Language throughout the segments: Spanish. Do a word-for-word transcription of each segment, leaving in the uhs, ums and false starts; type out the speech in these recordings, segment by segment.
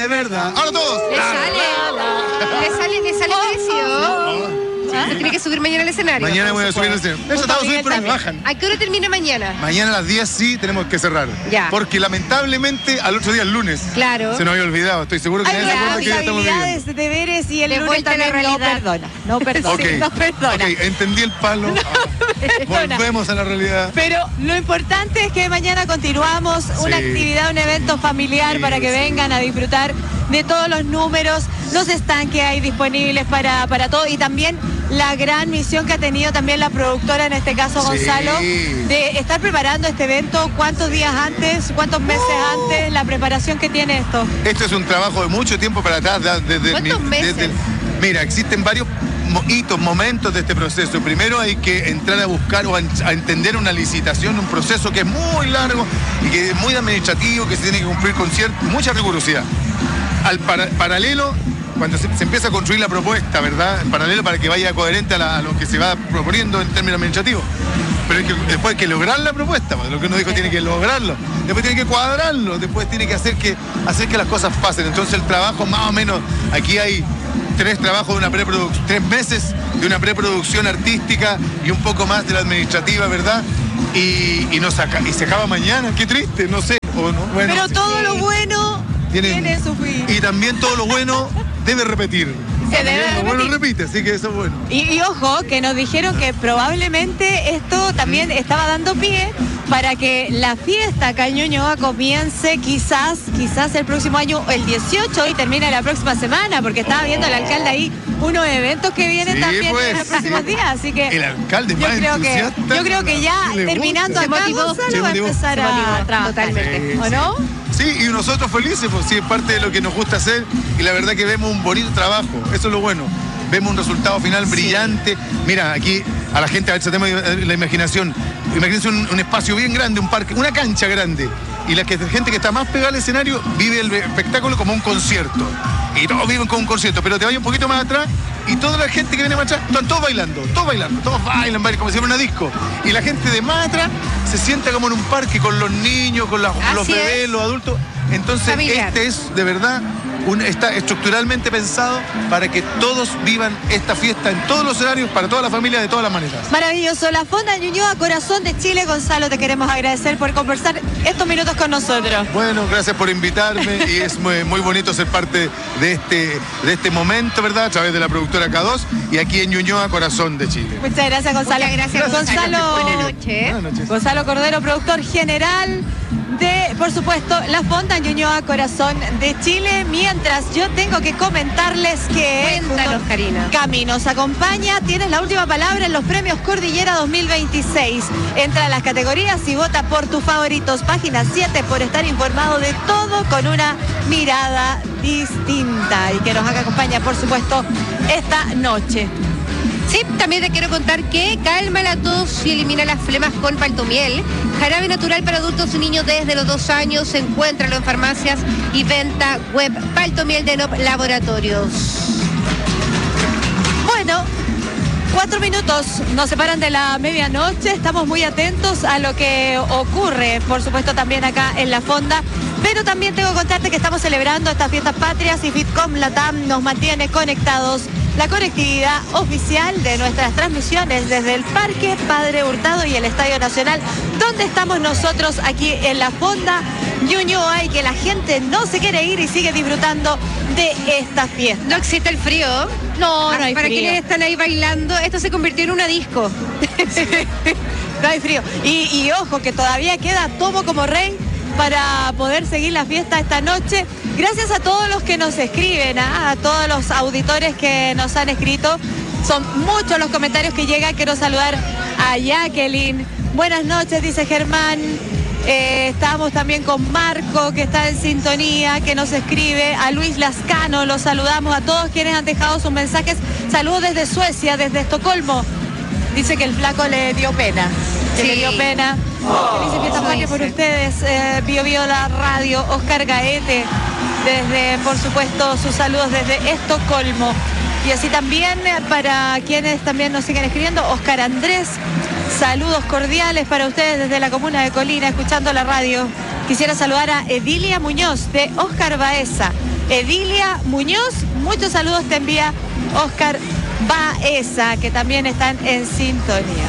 de verdad. Ahora todos. Le sale, le sale, le sale precio. ¿Ah? Se tiene que subir mañana al escenario. Mañana voy a subir al escenario. Eso estamos subir, pero me bajan. ¿A qué hora termina mañana? Mañana a las diez sí tenemos que cerrar. Ya. Porque lamentablemente al otro día, el lunes. Claro. Se nos había olvidado. Estoy seguro que hay nadie se acuerda que ya estamos viviendo. responsabilidades, deberes y el De lunes vuelta a la también no realidad. perdona. No perdona. Okay. No perdona. Ok, entendí el palo. Perdona. Volvemos a la realidad. Pero lo importante es que mañana continuamos una Sí. actividad, un evento familiar Sí, para que sí. vengan a disfrutar de todos los números, los stands que hay disponibles para, para todo y también la gran misión que ha tenido también la productora, en este caso Sí. Gonzalo, de estar preparando este evento. ¿Cuántos días antes, cuántos meses Uh. antes, la preparación que tiene esto? Esto es un trabajo de mucho tiempo para atrás. da- Desde, ¿Cuántos mi- meses? desde- mira, existen varios mo- hitos, momentos de este proceso. Primero hay que entrar a buscar o a, a entender una licitación, un proceso que es muy largo y que es muy administrativo, que se tiene que cumplir con cierta, mucha rigurosidad. Al para- paralelo, cuando se, se empieza a construir la propuesta, ¿verdad? En paralelo para que vaya coherente a, la- a lo que se va proponiendo en términos administrativos. Pero hay que, después hay que lograr la propuesta, pues, lo que uno dijo, tiene que lograrlo. Después tiene que cuadrarlo, después tiene que hacer que, hacer que las cosas pasen. Entonces el trabajo más o menos, aquí hay tres trabajos de una preproducción, tres meses de una preproducción artística y un poco más de la administrativa, ¿verdad? Y, y, nos acaba, y se acaba mañana, qué triste, no sé. O no, bueno, Pero sí. todo lo bueno Tienen- tiene su fin. Y también todo lo bueno debe repetir. Se debe También lo bueno repetir. repite, así que eso es bueno. Y, y ojo, que nos dijeron que probablemente esto también estaba dando pie para que la fiesta acá en Ñuñoa comience quizás, quizás el próximo año, el dieciocho, y termine la próxima semana, porque estaba viendo el alcalde ahí unos eventos que vienen Sí, también pues, en los próximos sí. días, así que El alcalde yo más creo que entusiasta. yo creo que ya que le terminando gusta. acá, Se motivó, Gonzalo se va a motivó. empezar Se a motivó, trabajar. totalmente. ¿O no? Sí, y nosotros felices, pues sí, es parte de lo que nos gusta hacer y la verdad que vemos un bonito trabajo, eso es lo bueno. Vemos un resultado final brillante. Mira, aquí a la gente, a ver si tenemos la imaginación. Imagínense un, un espacio bien grande, un parque, una cancha grande. Y la que, gente que está más pegada al escenario vive el espectáculo como un concierto. Y todos viven como un concierto, pero te vayas un poquito más atrás y toda la gente que viene más atrás, están todos bailando, todos bailando, todos bailan, bailan, como si fuera una disco. Y la gente de más atrás se sienta como en un parque con los niños, con las- los Así bebés, es. los adultos. Entonces, Familiar. este es de verdad, un- está estructuralmente pensado para que todos vivan esta fiesta en todos los escenarios, para toda la familia, de todas las maneras. Maravilloso. La Fonda Ñuñoa, Corazón de Chile. Gonzalo, te queremos agradecer por conversar estos minutos con nosotros. Bueno, gracias por invitarme y es muy, muy bonito ser parte de este, de este momento, ¿verdad? A través de la productora K dos y aquí en Ñuñoa, Corazón de Chile. Muchas gracias, Gonzalo. Muchas gracias, Gonzalo. Buenas noches. Buenas noches. Gonzalo Cordero, productor general de, por supuesto, La Fonda Ñuñoa, Corazón de Chile. Mientras yo tengo que comentarles que Cuéntanos, junto- Karina. Cami nos acompaña. Tienes la última palabra en los premios Cordillera dos mil veintiséis. Entra a las categorías y vota por tus favoritos. Página siete, por estar informado de todo con una mirada distinta. Y que nos acompaña, por supuesto, esta noche. Sí, también te quiero contar que calma la tos y elimina las flemas con Paltomiel. Jarabe natural para adultos y niños desde los dos años. Encuéntralo en farmacias y venta web. Paltomiel de Nop Laboratorios. Bueno, cuatro minutos nos separan de la medianoche. Estamos muy atentos a lo que ocurre, por supuesto, también acá en La Fonda. Pero también tengo que contarte que estamos celebrando estas fiestas patrias y Fitcom Latam nos mantiene conectados. La conectividad oficial de nuestras transmisiones desde el Parque Padre Hurtado y el Estadio Nacional, donde estamos nosotros aquí en La Fonda Ñuñoa, y que la gente no se quiere ir y sigue disfrutando de esta fiesta. No existe el frío. No, no hay Para frío. quienes están ahí bailando, esto se convirtió en una disco. No hay frío. Y, y ojo, que todavía queda Tomo como rey para poder seguir la fiesta esta noche. Gracias a todos los que nos escriben, ¿ah? A todos los auditores que nos han escrito. Son muchos los comentarios que llegan. Quiero saludar a Jacqueline. Buenas noches, dice Germán. Eh, estamos también con Marco, que está en sintonía, que nos escribe. A Luis Lascano, los saludamos. A todos quienes han dejado sus mensajes. Saludos desde Suecia, desde Estocolmo. Dice que el flaco le dio pena. Que Sí. le dio pena. Felices fiestas eso patrias por dice. ustedes. Eh, Bio Bio la radio. Oscar Gaete. Desde, por supuesto, sus saludos desde Estocolmo. Y así también eh, para quienes también nos siguen escribiendo. Oscar Andrés. Saludos cordiales para ustedes desde la comuna de Colina, escuchando la radio. Quisiera saludar a Edilia Muñoz de Oscar Baeza. Edilia Muñoz. Muchos saludos te envía Oscar Baeza, que también están en sintonía.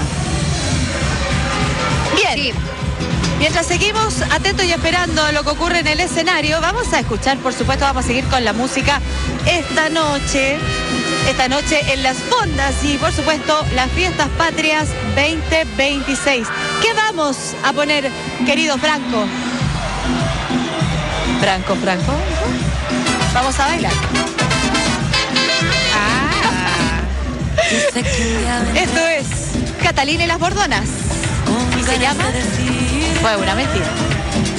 Bien. Sí. Mientras seguimos atentos y esperando lo que ocurre en el escenario, vamos a escuchar, por supuesto, vamos a seguir con la música esta noche, esta noche en Las Fondas y, por supuesto, las Fiestas Patrias veinte veintiséis. ¿Qué vamos a poner, querido Franco? Franco, Franco. Vamos a bailar. Ah. Esto es Catalina y las Bordonas. Y se llama Fue una mentira.